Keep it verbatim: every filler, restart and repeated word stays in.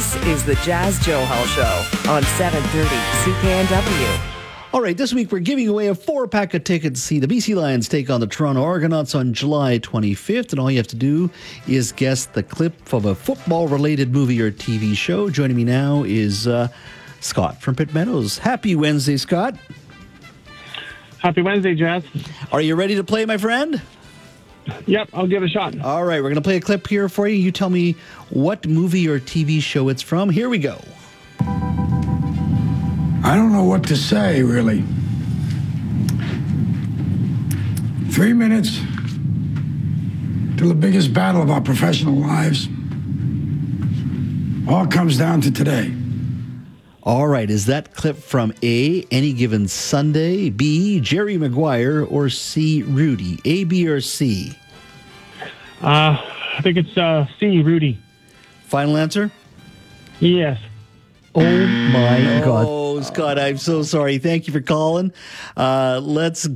This is the Jazz Johal Show on seven thirty C K N W. All right, this week we're giving away a four-pack of tickets to see the B C Lions take on the Toronto Argonauts on July twenty-fifth. And all you have to do is guess the clip of a football-related movie or T V show. Joining me now is uh, Scott from Pitt Meadows. Happy Wednesday, Scott. Happy Wednesday, Jazz. Are you ready to play, my friend? Yep, I'll give it a shot. All right, we're going to play a clip here for you. You tell me what movie or T V show it's from. Here we go. I don't know what to say, really. Three minutes till the biggest battle of our professional lives. All comes down to today. All right, is that clip from A, Any Given Sunday, B, Jerry Maguire, or C, Rudy? A, B, or C? Uh, I think it's uh, C, Rudy. Final answer? Yes. Oh, my God. Oh, Scott, I'm so sorry. Thank you for calling. Uh, let's